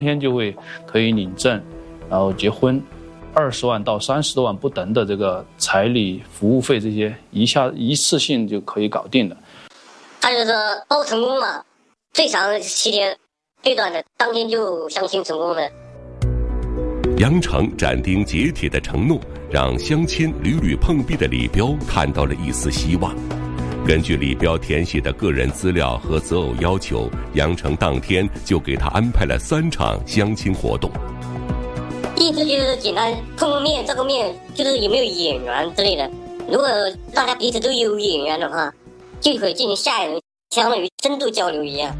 天就会可以领证，然后结婚，20万到30多万不等的这个彩礼、服务费这些一次性就可以搞定的。 他就是说包成功嘛，最长7天，最短的当天就相亲成功了。 杨成斩钉截铁的承诺，让相亲屡屡碰壁的李彪看到了一丝希望。根据李彪填写的个人资料和择偶要求，杨成当天就给他安排了3场相亲活动。 第一次就是简单碰面，照个面，就是有没有眼缘之类的。如果大家彼此都有眼缘的话，就可以进行下一轮，相当于深度交流一样。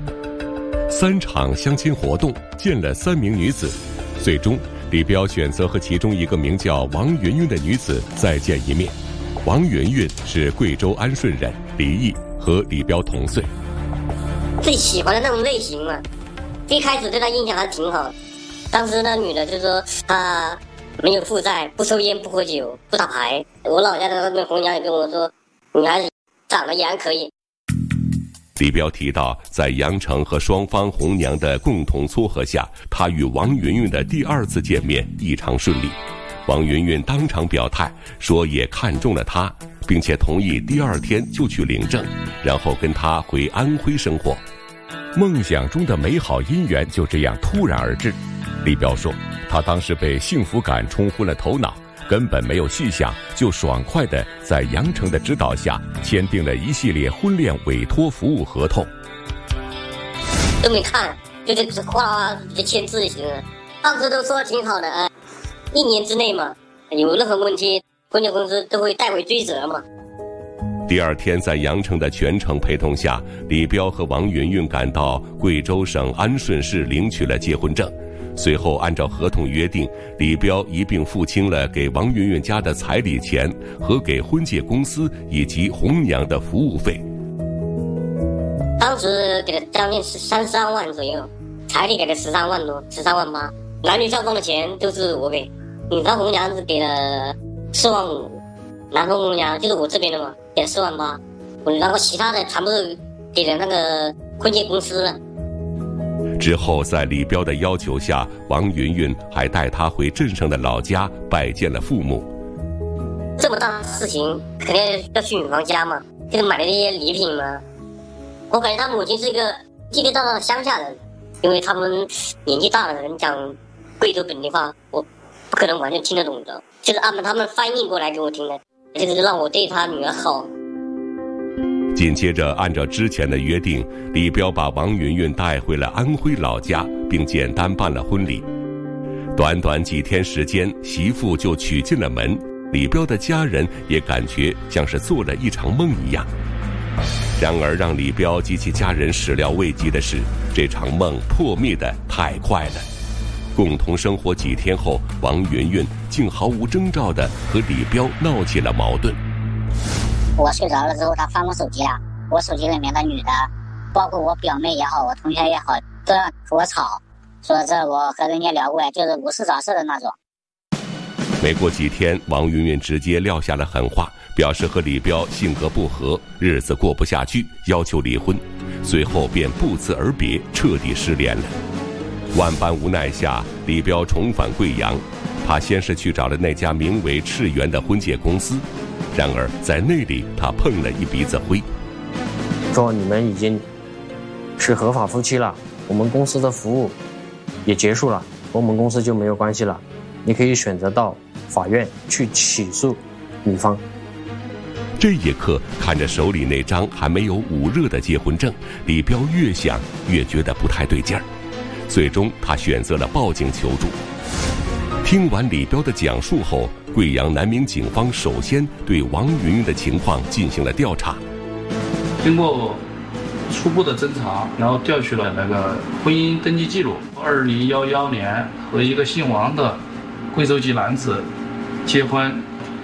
3场相亲活动见了3名女子，最终李彪选择和其中一个名叫王云云的女子再见一面。王云云是贵州安顺人，离异，和李彪同岁。 最喜欢的那种类型嘛，一开始对她印象还挺好的。当时那女的就说她没有负债，不抽烟，不喝酒，不打牌。我老家的那红娘也跟我说，女孩子长得也还可以。 李彪提到，在杨成和双方红娘的共同撮合下，他与王云云的第2次见面异常顺利。王云云当场表态，说也看中了他，并且同意第2天就去领证，然后跟他回安徽生活。梦想中的美好姻缘就这样突然而至。李彪说，他当时被幸福感冲昏了头脑，根本没有细想，就爽快地在杨成的指导下签订了一系列婚恋委托服务合同。 都没看，就是哗啦哗就签字就行了。当时都说挺好的，1年之内嘛，有任何问题，婚介公司都会代为追责嘛。 第2天，在杨成的全程陪同下，李彪和王云云赶到贵州省安顺市领取了结婚证。随后按照合同约定，李彪一并付清了给王云云家的彩礼钱和给婚介公司以及红娘的服务费。 当时给了将近33万左右，彩礼给了13万多，13万8，男女双方的钱都是我给，女方红娘是给了4万5，男方红娘就是我这边的嘛，给了4万8，然后其他的全部给了那个婚介公司了。 之后在李彪的要求下，王云云还带他回镇上的老家拜见了父母。 这么大的事情肯定要去女方家嘛，就是买了一些礼品嘛。我感觉他母亲是一个地地道道的乡下人，因为他们年纪大的人讲贵州本地话，我不可能完全听得懂的，就是按照他们翻译过来给我听的，就是让我对他女儿好。 紧接着按照之前的约定，李彪把王云云带回了安徽老家，并简单办了婚礼。短短几天时间，媳妇就娶进了门，李彪的家人也感觉像是做了一场梦一样。然而让李彪及其家人始料未及的是，这场梦破灭得太快了。共同生活几天后，王云云竟毫无征兆地和李彪闹起了矛盾。 我睡着了之后，他翻我手机了，我手机里面的女的，包括我表妹也好，我同学也好，都要和我吵，说这我和人家聊过，就是无事找事的那种。 没过几天，王云云直接撂下了狠话，表示和李彪性格不合，日子过不下去，要求离婚，随后便不辞而别，彻底失联了。万般无奈下，李彪重返贵阳，他先是去找了那家名为赤源的婚介公司，然而在那里他碰了一鼻子灰。 说你们已经是合法夫妻了，我们公司的服务也结束了，和我们公司就没有关系了，你可以选择到法院去起诉女方。 这一刻，看着手里那张还没有捂热的结婚证，李彪越想越觉得不太对劲儿。最终他选择了报警求助。听完李彪的讲述后，贵阳南明警方首先对王云云的情况进行了调查。 经过初步的侦查，然后调取了那个婚姻登记记录，2011年和一个姓王的贵州籍男子结婚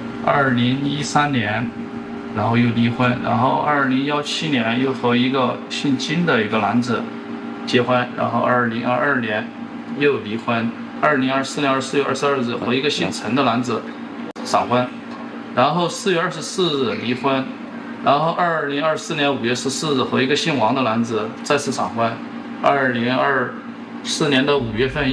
，2013年然后又离婚，然后2017年又和一个姓金的一个男子结婚，然后2022年又离婚，2024年24月22日和一个姓陈的男子闪婚，然后4月24日离婚，然后2024年5月14日和一个姓王的男子再次闪婚，2024年的5月份